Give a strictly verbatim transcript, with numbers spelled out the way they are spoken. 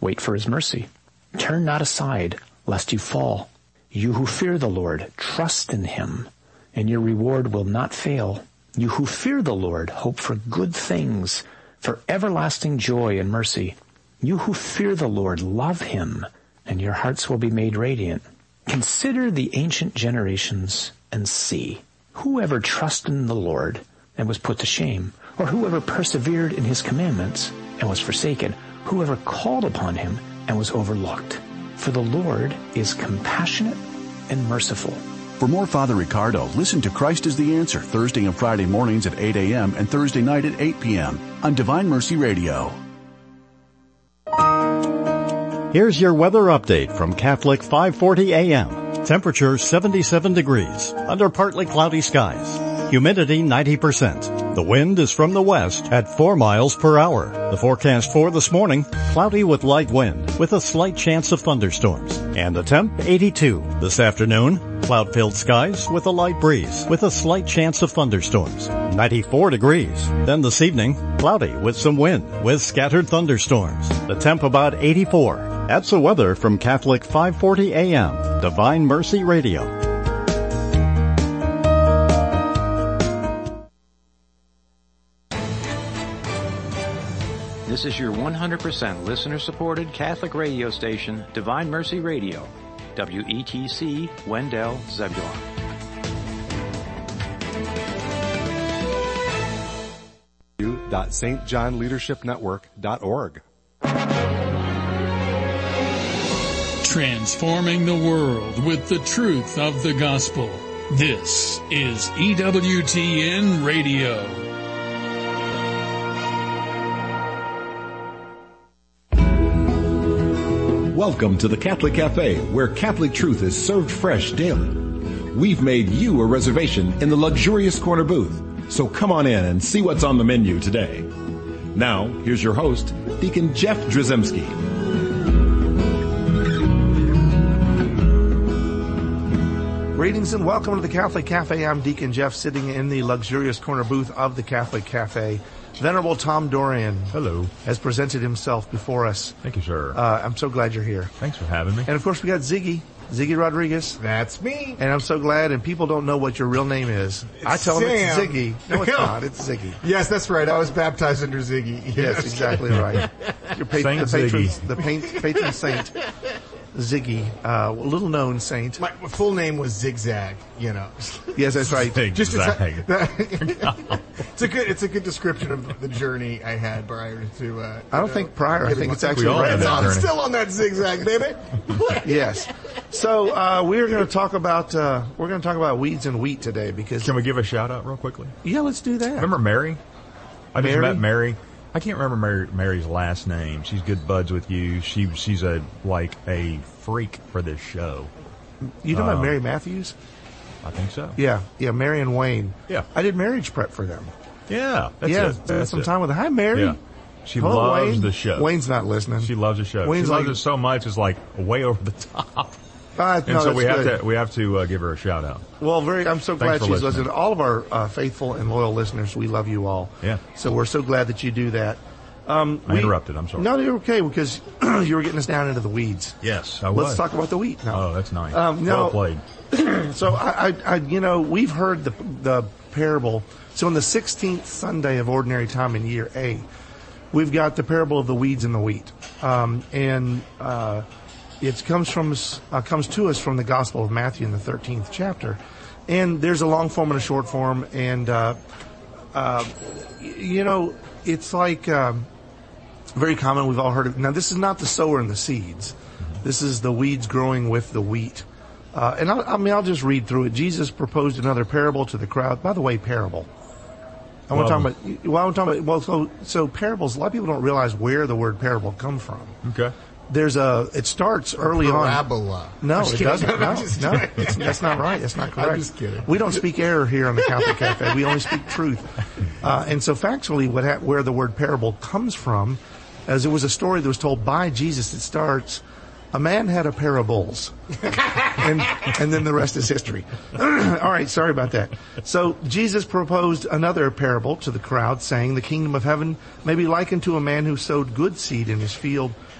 Wait for his mercy. Turn not aside, lest you fall. You who fear the Lord, trust in him, and your reward will not fail. You who fear the Lord, hope for good things, for everlasting joy and mercy. You who fear the Lord, love him, and your hearts will be made radiant. Consider the ancient generations and see. Whoever trusted in the Lord and was put to shame, or whoever persevered in his commandments and was forsaken, whoever called upon him and was overlooked. For the Lord is compassionate and merciful. For more Father Ricardo, listen to Christ is the Answer Thursday and Friday mornings at eight a.m. and Thursday night at eight p.m. on Divine Mercy Radio. Here's your weather update from Catholic five forty A M. Temperature seventy-seven degrees, under partly cloudy skies. Humidity ninety percent. The wind is from the west at four miles per hour. The forecast for this morning, cloudy with light wind, with a slight chance of thunderstorms. And the temp, eighty-two. This afternoon, cloud-filled skies with a light breeze, with a slight chance of thunderstorms. ninety-four degrees. Then this evening, cloudy with some wind, with scattered thunderstorms. The temp about eighty-four. That's the weather from Catholic five forty A M, Divine Mercy Radio. This is your one hundred percent listener-supported Catholic radio station, Divine Mercy Radio, W E T C, Wendell, Zebulon. dot s t john leadership network dot org. Transforming the world with the truth of the gospel. This is E W T N Radio. Welcome to the Catholic Cafe, where Catholic truth is served fresh daily. We've made you a reservation in the luxurious corner booth, so come on in and see what's on the menu today. Now, here's your host, Deacon Jeff Drzymski. Greetings and welcome to the Catholic Cafe. I'm Deacon Jeff, sitting in the luxurious corner booth of the Catholic Cafe. Venerable Tom Dorian, hello, has presented himself before us. Thank you, sir. Uh, I'm so glad you're here. Thanks for having me. And of course, we got Ziggy, Ziggy Rodriguez. That's me. And I'm so glad, and people don't know what your real name is. It's I tell Sam. them it's Ziggy. No, it's not. It's Ziggy. Yes, that's right. I was baptized under Ziggy. Yes, yes exactly right. Your pa- Saint the patron, Ziggy. the paint, patron saint. Ziggy, uh, little known saint. My full name was Zigzag, you know. Yes, that's right. Just Zigzag. It's a good, it's a good description of the journey I had prior to, uh, I don't know, think prior. I think it's we actually all right had now. that I'm journey. still on that zigzag, baby. Yes. So, uh, we're going to talk about, uh, we're going to talk about weeds and wheat today because. Can we give a shout out real quickly? Yeah, let's do that. Remember Mary? I just Mary? met Mary. I can't remember Mary, Mary's last name. She's good buds with you. She she's a like a freak for this show. You know um, about Mary Matthews? I think so. Yeah, yeah, Mary and Wayne. Yeah. I did marriage prep for them. Yeah, that's yeah, it. spent That's some it. time with her. Hi, Mary. Yeah. She Hello, loves Wayne. the show. Wayne's not listening. She loves the show. Wayne's she loves like- it so much it's like way over the top. Uh, And no, so we that's have good. to we have to uh, give her a shout out. Well, very. I'm so glad Thanks she's for listening. listening. All of our uh, faithful and loyal listeners, we love you all. Yeah. So we're so glad that you do that. Um, I we- interrupted. I'm sorry. No, you're okay because you were getting us down into the weeds. Yes, I was. Let's talk about the wheat now. Oh, that's nice. Um, no, well played. So I, I, I, you know, we've heard the the parable. So on the sixteenth Sunday of Ordinary Time in Year A, we've got the parable of the weeds and the wheat, um, and uh, it comes from us- uh, comes to us from the Gospel of Matthew in the thirteenth chapter. And there's a long form and a short form, and uh, uh, you know, it's like um, very common. We've all heard of. Now, this is not the sower and the seeds. This is the weeds growing with the wheat. Uh, and I, I mean, I'll just read through it. Jesus proposed another parable to the crowd. By the way, parable. I want to Well, talk about. Well, I want to talk about. Well, so so parables. A lot of people don't realize where the word parable comes from. Okay. There's a. It starts early on. Parabola. No, I'm it just kidding. doesn't. No, I'm just no, kidding. it's, that's not right. That's not correct. I'm just kidding. We don't speak error here on the Catholic Cafe. We only speak truth. Uh, and so, factually, what ha- where the word parable comes from, as it was a story that was told by Jesus. It starts. A man had a pair of bulls, and, and then the rest is history. All right, sorry about that. So Jesus proposed another parable to the crowd, saying, "The kingdom of heaven may be likened to a man who sowed good seed in his field.